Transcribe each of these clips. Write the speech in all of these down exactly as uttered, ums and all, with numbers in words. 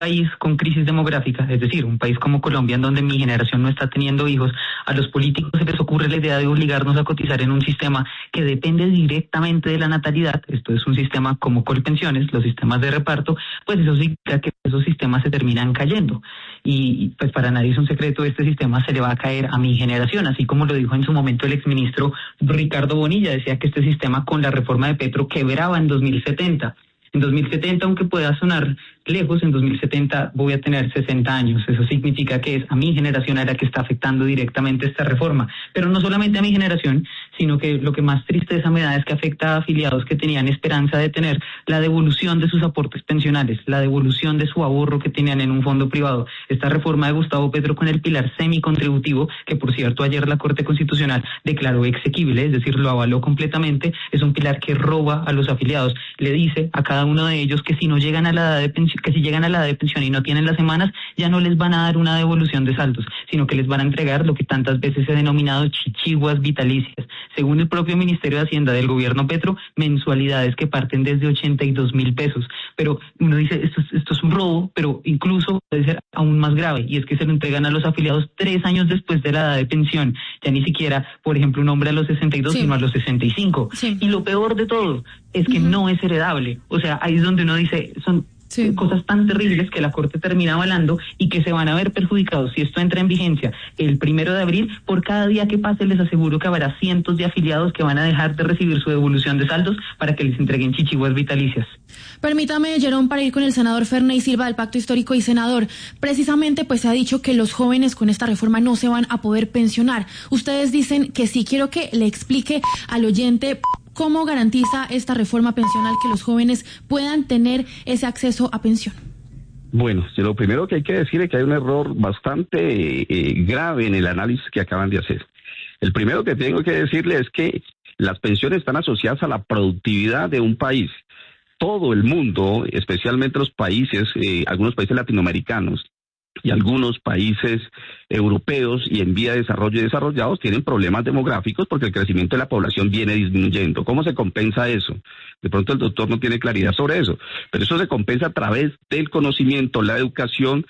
país con crisis demográfica, es decir, un país como Colombia en donde mi generación no está teniendo hijos, a los políticos se les ocurre la idea de obligarnos a cotizar en un sistema que depende directamente de la natalidad. Esto es un sistema como Colpensiones, los sistemas de reparto, pues eso significa que esos sistemas se terminan cayendo. Y pues para nadie es un secreto, este sistema se le va a caer a mi generación, así como lo dijo en su momento el exministro Ricardo Bonilla, decía que este sistema con la reforma de Petro quebraba en dos mil setenta. En dos mil setenta, aunque pueda sonar lejos, en dos mil setenta voy a tener sesenta años. Eso significa que es a mi generación a la que está afectando directamente esta reforma. Pero no solamente a mi generación, sino que lo que más tristeza me da es que afecta a afiliados que tenían esperanza de tener la devolución de sus aportes pensionales, la devolución de su ahorro que tenían en un fondo privado. Esta reforma de Gustavo Petro con el pilar semicontributivo, que por cierto ayer la Corte Constitucional declaró exequible, es decir, lo avaló completamente, es un pilar que roba a los afiliados. Le dice a cada uno de ellos que si no llegan a la edad de pensión, que si llegan a la edad de pensión y no tienen las semanas, ya no les van a dar una devolución de saldos, sino que les van a entregar lo que tantas veces se ha denominado chichiguas vitalicias. Según el propio Ministerio de Hacienda del gobierno Petro, mensualidades que parten desde ochenta y dos mil pesos. Pero uno dice, esto, esto es un robo, pero incluso puede ser aún más grave, y es que se lo entregan a los afiliados tres años después de la edad de pensión. Ya ni siquiera, por ejemplo, un hombre a los sesenta y dos, sí, sino a los sesenta y cinco. Sí. Y lo peor de todo es que uh-huh. no es heredable. O sea, ahí es donde uno dice, son sí. cosas tan terribles que la Corte termina avalando y que se van a ver perjudicados si esto entra en vigencia el primero de abril. Por cada día que pase les aseguro que habrá cientos de afiliados que van a dejar de recibir su devolución de saldos para que les entreguen chichiguas vitalicias. Permítame, Jerón, para ir con el senador Ferney Silva del Pacto Histórico. Y senador, precisamente pues se ha dicho que los jóvenes con esta reforma no se van a poder pensionar. Ustedes dicen que sí. Quiero que le explique al oyente cómo garantiza esta reforma pensional que los jóvenes puedan tener ese acceso a pensión. Bueno, lo primero que hay que decir es que hay un error bastante eh, grave en el análisis que acaban de hacer. El primero que tengo que decirle es que las pensiones están asociadas a la productividad de un país. Todo el mundo, especialmente los países, eh, algunos países latinoamericanos y algunos países europeos y en vía de desarrollo y desarrollados tienen problemas demográficos porque el crecimiento de la población viene disminuyendo. ¿Cómo se compensa eso? De pronto el doctor no tiene claridad sobre eso, pero eso se compensa a través del conocimiento, la educación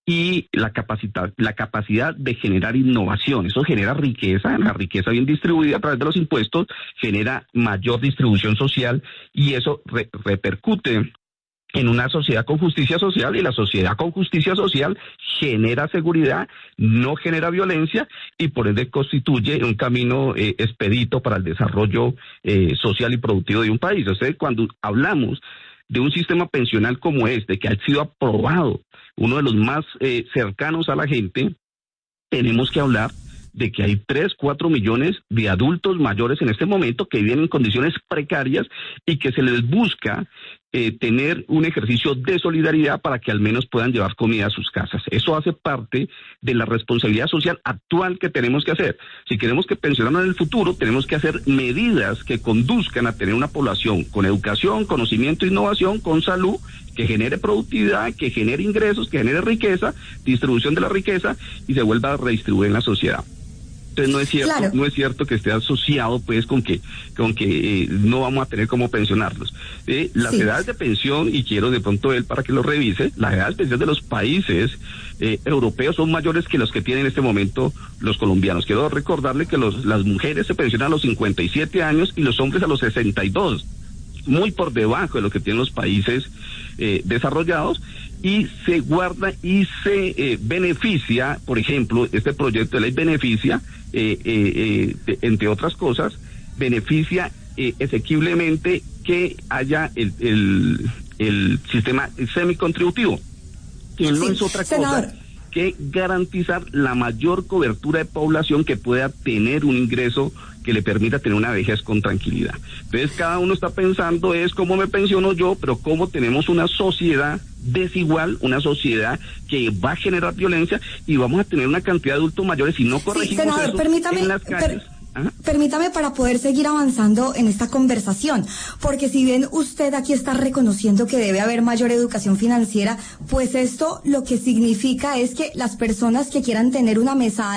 y la capacidad, la capacidad de generar innovación. Eso genera riqueza, la riqueza bien distribuida a través de los impuestos genera mayor distribución social y eso re- repercute en una sociedad con justicia social, y la sociedad con justicia social genera seguridad, no genera violencia y por ende constituye un camino eh, expedito para el desarrollo eh, social y productivo de un país. O sea, cuando hablamos de un sistema pensional como este, que ha sido aprobado, uno de los más eh, cercanos a la gente, tenemos que hablar de que hay tres, cuatro millones de adultos mayores en este momento que viven en condiciones precarias y que se les busca eh, tener un ejercicio de solidaridad para que al menos puedan llevar comida a sus casas. Eso hace parte de la responsabilidad social actual que tenemos que hacer. Si queremos que pensionarnos en el futuro, tenemos que hacer medidas que conduzcan a tener una población con educación, conocimiento, innovación, con salud, que genere productividad, que genere ingresos, que genere riqueza, distribución de la riqueza y se vuelva a redistribuir en la sociedad. Entonces no es cierto, claro. no es cierto que esté asociado pues con que con que eh, no vamos a tener cómo pensionarlos. Eh, las sí. edades de pensión, y quiero de pronto él para que lo revise, las edades de pensión de los países eh, europeos son mayores que los que tienen en este momento los colombianos. Quiero recordarle que los, las mujeres se pensionan a los cincuenta y siete años y los hombres a los sesenta y dos, muy por debajo de lo que tienen los países eh, desarrollados. Y se guarda y se eh, beneficia, por ejemplo, este proyecto de ley beneficia, eh, eh, eh, entre otras cosas, beneficia eh, exequiblemente que haya el, el, el sistema semicontributivo, que no sí, es otra senador. cosa que garantizar la mayor cobertura de población que pueda tener un ingreso que le permita tener una vejez con tranquilidad. Entonces cada uno está pensando es cómo me pensiono yo, pero cómo tenemos una sociedad desigual, una sociedad que va a generar violencia y vamos a tener una cantidad de adultos mayores si no corregimos sí, senador, eso permítame, en las calles. Per... Ajá. Permítame para poder seguir avanzando en esta conversación, porque si bien usted aquí está reconociendo que debe haber mayor educación financiera, pues esto lo que significa es que las personas que quieran tener una mesada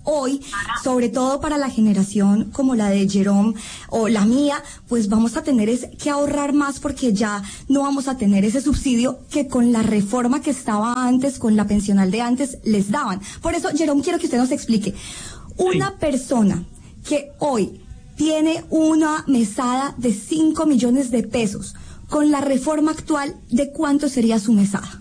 hoy, sobre todo para la generación como la de Jerome o la mía, pues vamos a tener es que ahorrar más porque ya no vamos a tener ese subsidio que con la reforma que estaba antes, con la pensional de antes, les daban. Por eso, Jerome, quiero que usted nos explique. Una sí. persona que hoy tiene una mesada de cinco millones de pesos, con la reforma actual, ¿de cuánto sería su mesada?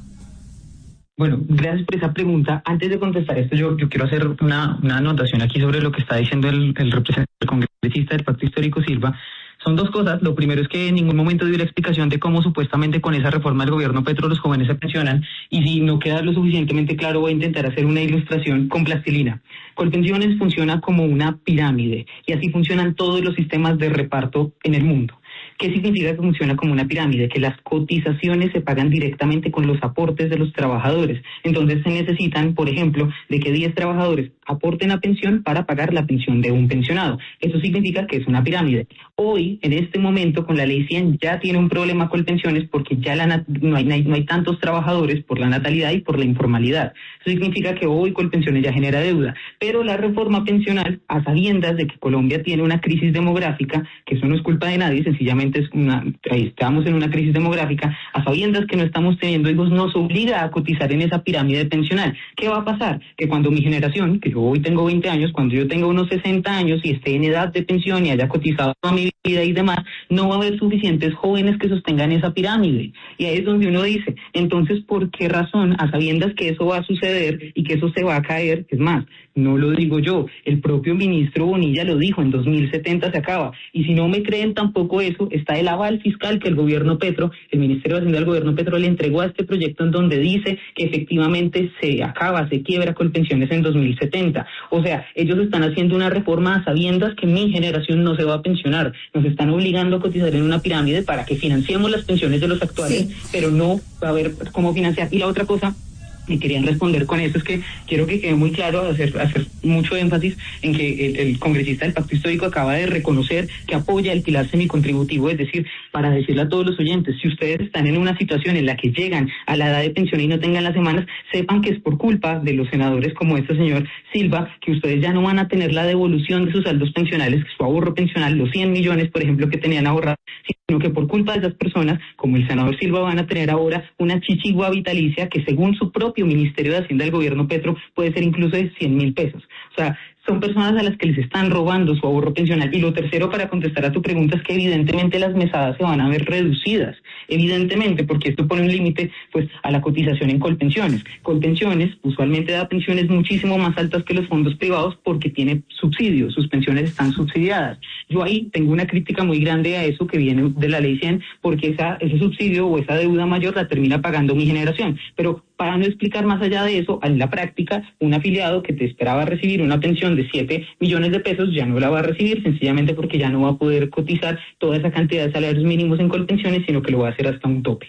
Bueno, gracias por esa pregunta. Antes de contestar esto, yo, yo quiero hacer una, una anotación aquí sobre lo que está diciendo el, el representante el congresista del Pacto Histórico Silva. Son dos cosas. Lo primero es que en ningún momento dio la explicación de cómo supuestamente con esa reforma del gobierno Petro los jóvenes se pensionan, y si no queda lo suficientemente claro voy a intentar hacer una ilustración con plastilina. Colpensiones funciona como una pirámide y así funcionan todos los sistemas de reparto en el mundo. ¿Qué significa que funciona como una pirámide? Que las cotizaciones se pagan directamente con los aportes de los trabajadores. Entonces se necesitan, por ejemplo, de que diez trabajadores aporten a pensión para pagar la pensión de un pensionado. Eso significa que es una pirámide. Hoy, en este momento, con la ley cien ya tiene un problema con pensiones porque ya la nat- no, hay, no hay tantos trabajadores por la natalidad y por la informalidad. Eso significa que hoy Colpensiones ya genera deuda. Pero la reforma pensional, a sabiendas de que Colombia tiene una crisis demográfica, que eso no es culpa de nadie, sencillamente es una, estamos en una crisis demográfica, a sabiendas que no estamos teniendo hijos, nos obliga a cotizar en esa pirámide pensional. ¿Qué va a pasar? Que cuando mi generación, que yo hoy tengo veinte años, cuando yo tenga unos sesenta años y esté en edad de pensión y haya cotizado toda mi vida y demás, no va a haber suficientes jóvenes que sostengan esa pirámide. Y ahí es donde uno dice, entonces, ¿por qué razón, a sabiendas que eso va a suceder y que eso se va a caer? Es más, no lo digo yo, el propio ministro Bonilla lo dijo, en dos mil setenta se acaba. Y si no me creen tampoco eso, está el aval fiscal que el gobierno Petro, el Ministerio de Hacienda del gobierno Petro le entregó a este proyecto en donde dice que efectivamente se acaba, se quiebra Colpensiones en dos mil setenta. O sea, ellos están haciendo una reforma a sabiendas que mi generación no se va a pensionar. Nos están obligando a cotizar en una pirámide para que financiemos las pensiones de los actuales, sí. pero no va a haber cómo financiar. Y la otra cosa y querían responder con eso es que quiero que quede muy claro, hacer, hacer mucho énfasis en que el, el congresista del Pacto Histórico acaba de reconocer que apoya el pilar semicontributivo, es decir, para decirle a todos los oyentes, si ustedes están en una situación en la que llegan a la edad de pensión y no tengan las semanas, sepan que es por culpa de los senadores como este señor Silva, que ustedes ya no van a tener la devolución de sus saldos pensionales, su ahorro pensional, los cien millones, por ejemplo, que tenían ahorrados, sino que por culpa de esas personas, como el senador Silva, van a tener ahora una chichigua vitalicia que según su propio Ministerio de Hacienda del gobierno Petro puede ser incluso de cien mil pesos. O sea, son personas a las que les están robando su ahorro pensional. Y lo tercero, para contestar a tu pregunta, es que evidentemente las mesadas se van a ver reducidas, evidentemente, porque esto pone un límite pues a la cotización en Colpensiones. Colpensiones usualmente da pensiones muchísimo más altas que los fondos privados porque tiene subsidios, sus pensiones están subsidiadas. Yo ahí tengo una crítica muy grande a eso que viene de la ley cien, porque esa, ese subsidio o esa deuda mayor la termina pagando mi generación. Pero para no explicar más allá de eso, en la práctica, un afiliado que te esperaba recibir una pensión de siete millones de pesos ya no la va a recibir, sencillamente porque ya no va a poder cotizar toda esa cantidad de salarios mínimos en Colpensiones, sino que lo va a hacer hasta un tope.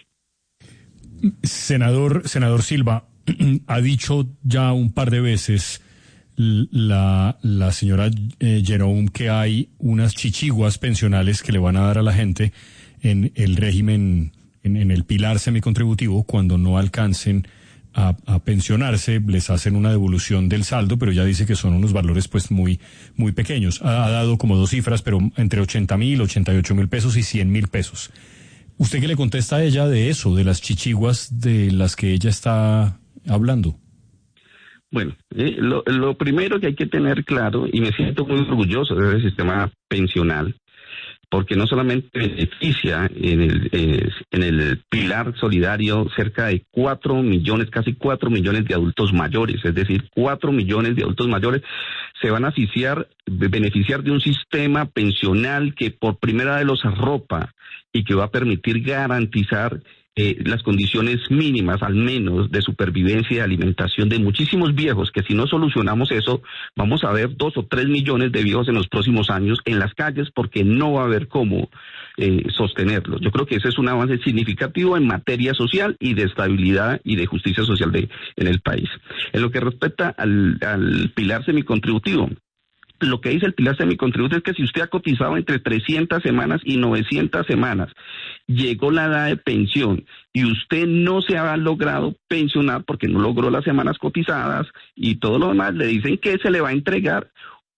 Senador, senador Silva, ha dicho ya un par de veces la, la señora eh, Jerome que hay unas chichiguas pensionales que le van a dar a la gente en el régimen, en, en el pilar semicontributivo, cuando no alcancen A, a pensionarse, les hacen una devolución del saldo, pero ya dice que son unos valores pues muy muy pequeños. Ha, ha dado como dos cifras, pero entre ochenta mil, ochenta y ocho mil pesos y cien mil pesos. ¿Usted qué le contesta a ella de eso, de las chichiguas de las que ella está hablando? Bueno, eh, lo, lo primero que hay que tener claro, y me siento muy orgulloso del sistema pensional, porque no solamente beneficia en el, eh, en el pilar solidario cerca de cuatro millones, casi cuatro millones de adultos mayores, es decir, cuatro millones de adultos mayores se van a beneficiar, beneficiar de un sistema pensional que por primera vez los arropa y que va a permitir garantizar Eh, las condiciones mínimas, al menos, de supervivencia y de alimentación de muchísimos viejos, que si no solucionamos eso, vamos a ver dos o tres millones de viejos en los próximos años en las calles porque no va a haber cómo eh, sostenerlos. Yo creo que ese es un avance significativo en materia social y de estabilidad y de justicia social de, en el país. En lo que respecta al, al pilar semicontributivo, Lo que dice el pilar semicontributivo es que si usted ha cotizado entre trescientas semanas y novecientas semanas, llegó la edad de pensión y usted no se ha logrado pensionar porque no logró las semanas cotizadas y todo lo demás, le dicen que se le va a entregar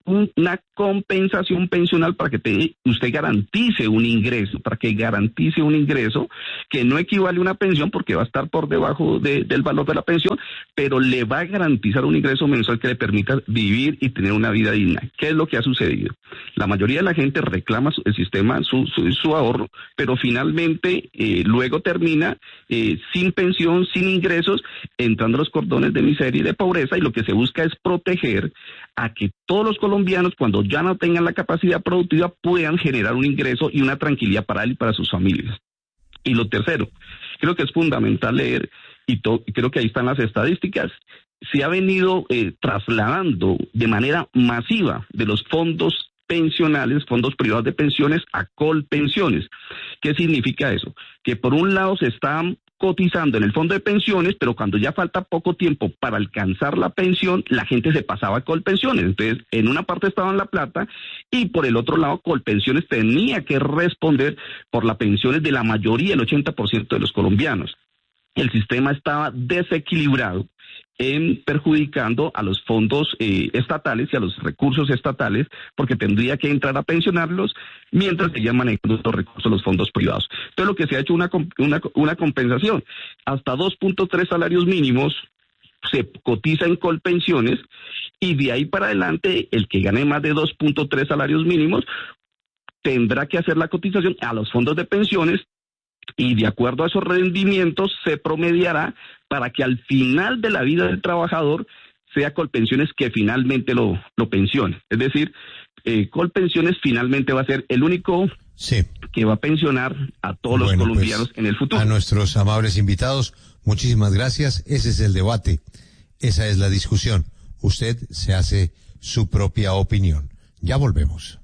una compensación pensional para que te, usted garantice un ingreso, para que garantice un ingreso que no equivale a una pensión porque va a estar por debajo de, del valor de la pensión, pero le va a garantizar un ingreso mensual que le permita vivir y tener una vida digna. ¿Qué es lo que ha sucedido? La mayoría de la gente reclama el sistema, su, su, su ahorro, pero finalmente eh, luego termina eh, sin pensión, sin ingresos, entrando a los cordones de miseria y de pobreza, y lo que se busca es proteger a que todos los colombianos, cuando ya no tengan la capacidad productiva, puedan generar un ingreso y una tranquilidad para él y para sus familias. Y lo tercero, creo que es fundamental leer, y to- creo que ahí están las estadísticas, se ha venido eh, trasladando de manera masiva de los fondos pensionales, fondos privados de pensiones, a colpensiones. ¿Qué significa eso? Que por un lado se están cotizando en el fondo de pensiones, pero cuando ya falta poco tiempo para alcanzar la pensión, la gente se pasaba a colpensiones. Entonces, en una parte estaba en la plata y por el otro lado, colpensiones tenía que responder por las pensiones de la mayoría, el ochenta por ciento de los colombianos. El sistema estaba desequilibrado, en perjudicando a los fondos eh, estatales y a los recursos estatales, porque tendría que entrar a pensionarlos mientras seguían manejando los recursos los fondos privados. Entonces lo que se ha hecho una una, una compensación, hasta dos punto tres salarios mínimos se cotiza en colpensiones, y de ahí para adelante el que gane más de dos punto tres salarios mínimos tendrá que hacer la cotización a los fondos de pensiones, y de acuerdo a esos rendimientos se promediará para que al final de la vida del trabajador sea Colpensiones que finalmente lo, lo pensione. Es decir, eh, Colpensiones finalmente va a ser el único sí. que va a pensionar a todos bueno, los colombianos pues, en el futuro. A nuestros amables invitados, muchísimas gracias. Ese es el debate, esa es la discusión. Usted se hace su propia opinión. Ya volvemos.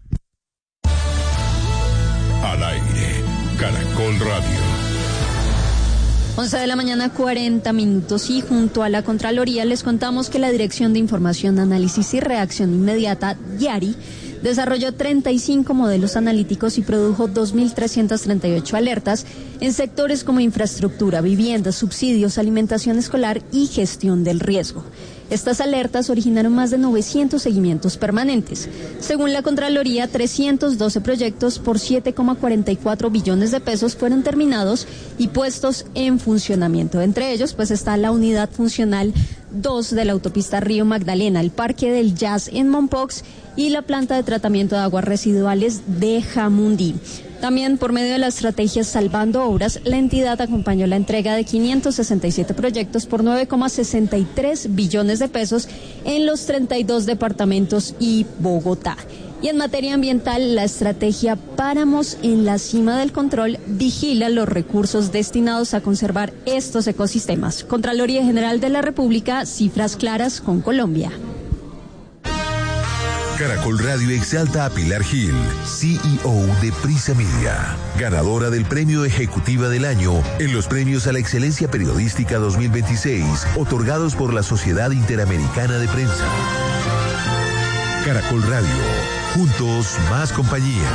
Al aire, Caracol Radio. once de la mañana, cuarenta minutos, y junto a la Contraloría les contamos que la Dirección de Información, Análisis y Reacción Inmediata, DIARI, desarrolló treinta y cinco modelos analíticos y produjo dos mil trescientas treinta y ocho alertas en sectores como infraestructura, vivienda, subsidios, alimentación escolar y gestión del riesgo. Estas alertas originaron más de novecientos seguimientos permanentes. Según la Contraloría, trescientos doce proyectos por siete coma cuarenta y cuatro billones de pesos fueron terminados y puestos en funcionamiento. Entre ellos, pues está la unidad funcional dos de la autopista Río Magdalena, el Parque del Jazz en Mompox y la planta de tratamiento de aguas residuales de Jamundí. También por medio de la estrategia Salvando Obras, la entidad acompañó la entrega de quinientos sesenta y siete proyectos por nueve coma sesenta y tres billones de pesos en los treinta y dos departamentos y Bogotá. Y en materia ambiental, la estrategia Páramos en la Cima del Control vigila los recursos destinados a conservar estos ecosistemas. Contraloría General de la República, cifras claras con Colombia. Caracol Radio exalta a Pilar Gil, C E O de Prisa Media, ganadora del Premio Ejecutiva del Año en los Premios a la Excelencia Periodística dos mil veintiséis, otorgados por la Sociedad Interamericana de Prensa. Caracol Radio, juntos más compañía.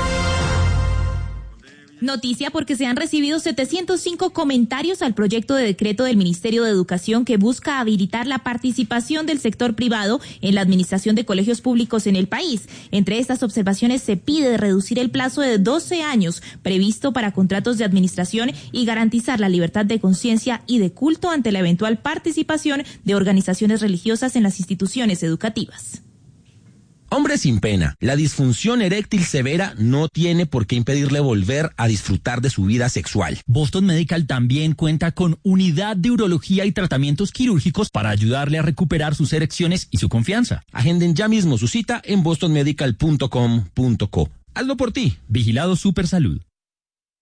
Noticia porque se han recibido setecientos cinco comentarios al proyecto de decreto del Ministerio de Educación que busca habilitar la participación del sector privado en la administración de colegios públicos en el país. Entre estas observaciones se pide reducir el plazo de doce años previsto para contratos de administración y garantizar la libertad de conciencia y de culto ante la eventual participación de organizaciones religiosas en las instituciones educativas. Hombre sin pena, la disfunción eréctil severa no tiene por qué impedirle volver a disfrutar de su vida sexual. Boston Medical también cuenta con unidad de urología y tratamientos quirúrgicos para ayudarle a recuperar sus erecciones y su confianza. Agenden ya mismo su cita en boston medical punto com punto co. Hazlo por ti. Vigilado Supersalud.